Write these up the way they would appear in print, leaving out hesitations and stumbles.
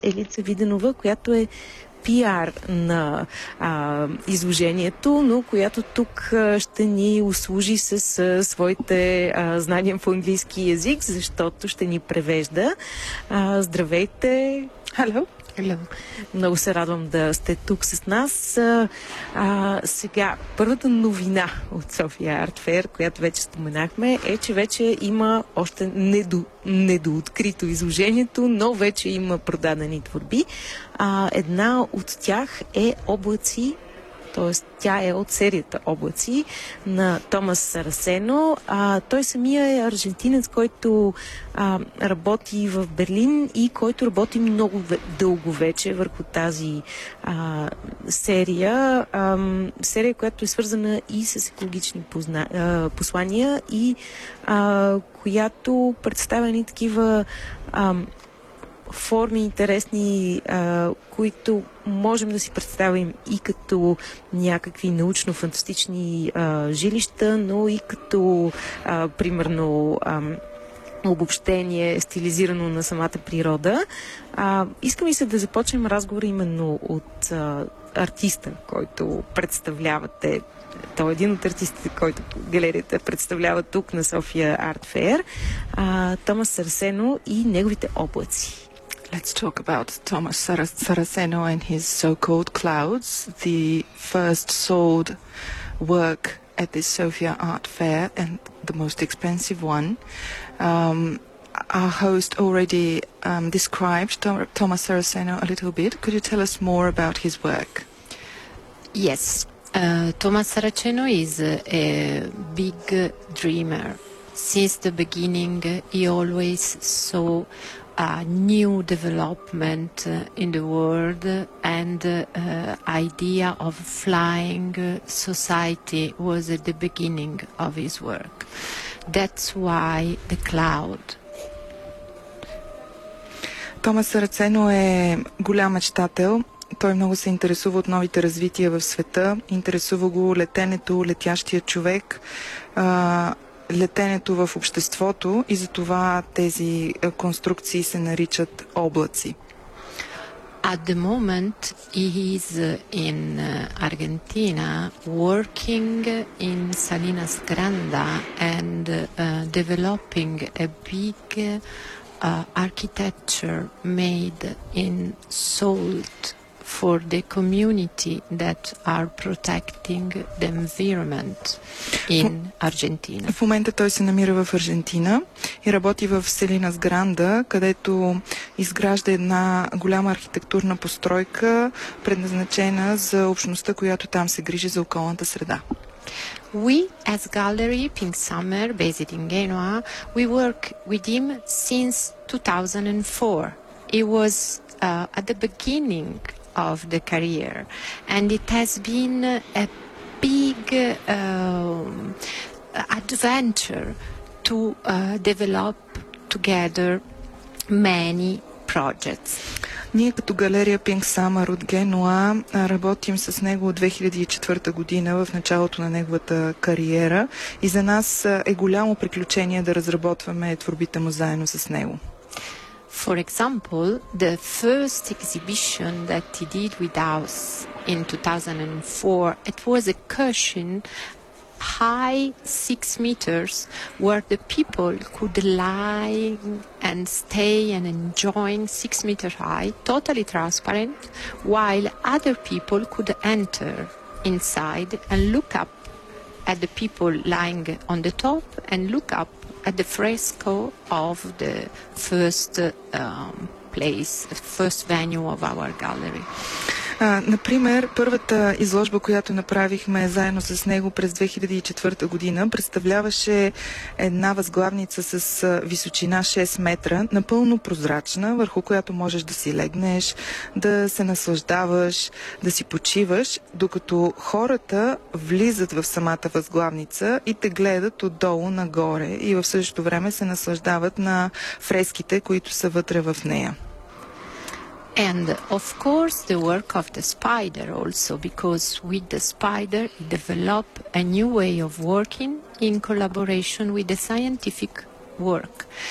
Елица Виденова, която е пиар на изложението, но която тук ще ни услужи с своите знания по английски язик, защото ще ни превежда. Здравейте! Hello. Hello. Много се радвам да сте тук с нас. Сега, първата новина от София Арт Фейр, която вече споменахме, е, че вече има още недооткрито изложението, но вече има продадени творби. Една от тях е облаци, т.е. тя е от серията Облаци на Томас Сарасено. Той самия е аржентинец, който работи в Берлин и който работи много дълго вече върху тази серия. Серия, която е свързана и с екологични послания и която представя ни такива форми интересни, които можем да си представим и като някакви научно-фантастични жилища, но и като примерно обобщение, стилизирано на самата природа. Искам и се да започнем разговор именно от артиста, който представлявате. Той е един от артистите, който галерията представлява тук на София Арт Фейр. Томас Сарасено и неговите облаци. Let's talk about Thomas Saraceno and his so-called clouds, the first sold work at this Sophia Art Fair and the most expensive one. Our host already described Thomas Saraceno a little bit. Could you tell us more about his work? Yes. Thomas Saraceno is a big dreamer. Since the beginning, he always saw a new development in the world, and idea of flying society was at the beginning of his work. That's why the cloud. Томас Сарацено е голям мечтател. Той много се интересува от новите развития в света. Интересува го летенето, летящия човек, летенето в обществото и затова тези конструкции се наричат облаци. At the moment, he is in Argentina working in Salinas Grande and developing a big architecture made in salt for the community that are protecting the environment in Argentina. В момента той се намира в Аржентина и работи в Селинас Гранда, където изгражда една голяма архитектурна постройка, предназначена за общността, която там се грижи за околната среда. We, as Gallery Pink Summer, based in Genoa, we work with him since 2004. It was at the beginning of the career, and it has been a big adventure to develop together many projects. Ние като галерия Pink Summer от Генуа работим с него от 2004 година, в началото на неговата кариера, и за нас е голямо приключение да разработваме творбите му заедно с него. For example, the first exhibition that he did with us in 2004, it was a cushion high 6 meters where the people could lie and stay and enjoying 6 meters high, totally transparent, while other people could enter inside and look up at the people lying on the top and look up at the fresco of the first place, the first venue of our gallery. Например, първата изложба, която направихме заедно с него през 2004 година, представляваше една възглавница с височина 6 метра, напълно прозрачна, върху която можеш да си легнеш, да се наслаждаваш, да си почиваш, докато хората влизат в самата възглавница и те гледат отдолу нагоре и в същото време се наслаждават на фреските, които са вътре в нея. And of course the work of the spider also, because with the spider he developed a new way of working in collaboration with the scientific work.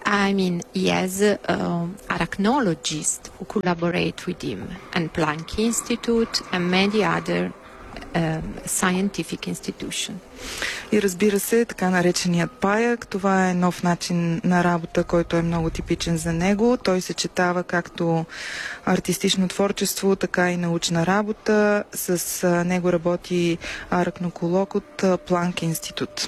I mean, he has arachnologists who collaborate with him, and Planck Institute and many other scientific institution. И разбира се, така нареченият паяк, това е нов начин на работа, който е много типичен за него. Той съчетава както артистично творчество, така и научна работа. С него работи аракноколог от Planck Institute.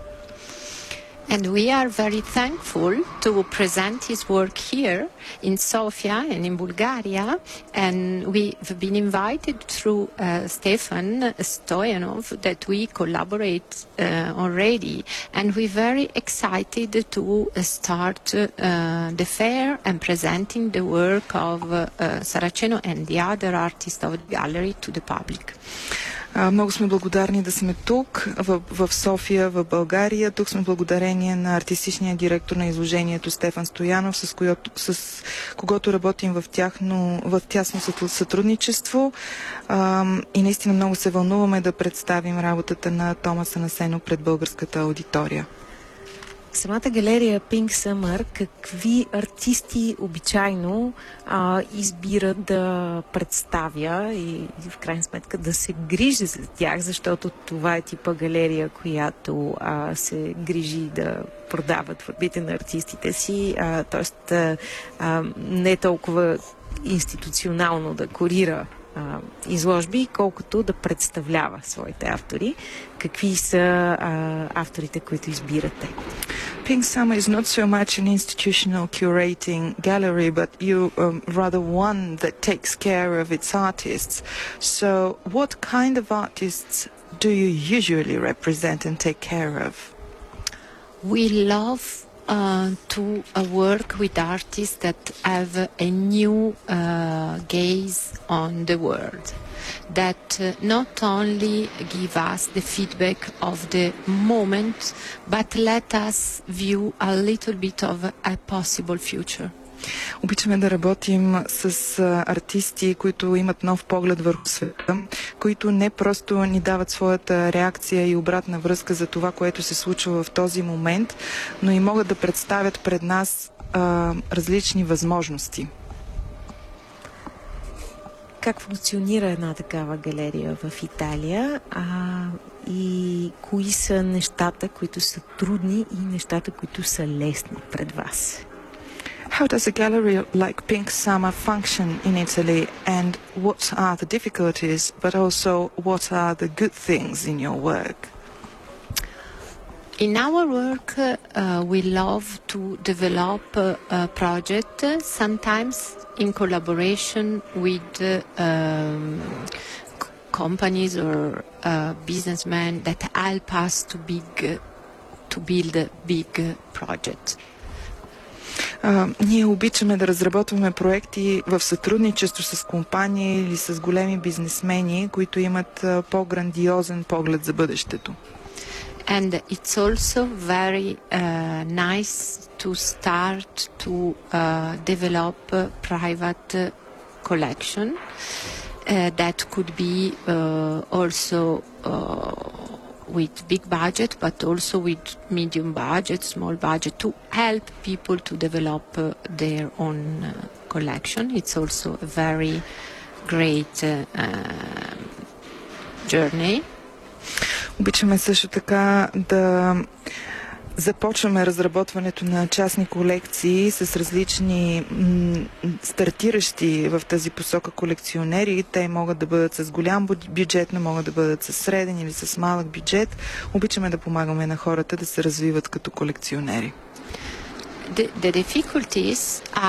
And we are very thankful to present his work here in Sofia and in Bulgaria. And we've been invited through Stefan Stoyanov that we collaborate already. And we're very excited to start the fair and presenting the work of Saraceno and the other artists of the gallery to the public. Много сме благодарни да сме тук, в София, в България. Тук сме благодарение на артистичния директор на изложението Стефан Стоянов, с когото работим в тясно сътрудничество. И наистина много се вълнуваме да представим работата на Томас Анасено пред българската аудитория. Самата галерия Pink Summer, какви артисти обичайно избира да представя и в крайна сметка да се грижи за тях, защото това е типа галерия, която се грижи да продава творбите на артистите си, т.е. не толкова институционално да курира изложби, колкото да представлява своите автори. Какви са авторите, които избирате? Pink Summer is not so much an institutional curating gallery, but you rather one that takes care of its artists. So what kind of artists do you usually represent and take care of? We love to work with artists that have a new gaze on the world, that not only give us the feedback of the moment, but let us view a little bit of a possible future. Обичаме да работим с артисти, които имат нов поглед върху света, които не просто ни дават своята реакция и обратна връзка за това, което се случва в този момент, но и могат да представят пред нас различни възможности. Как функционира една такава галерия в Италия и кои са нещата, които са трудни и нещата, които са лесни пред вас? How does a gallery like Pink Summer function in Italy, and what are the difficulties, but also what are the good things in your work? In our work, we love to develop a project, sometimes in collaboration with companies or businessmen that help us to build a big project. Ние обичаме да разработваме проекти в сътрудничество с компании или с големи бизнесмени, които имат по-грандиозен поглед за бъдещето. And it's also very nice to start to develop a private collection that could be also with big budget, but also with medium budget, small budget, to help people to develop their own collection. It's also a very great journey. Обичаме също така да започваме разработването на частни колекции с различни стартиращи в тази посока колекционери. Те могат да бъдат с голям бюджет, но могат да бъдат с среден или с малък бюджет. Обичаме да помагаме на хората да се развиват като колекционери. The difficulties are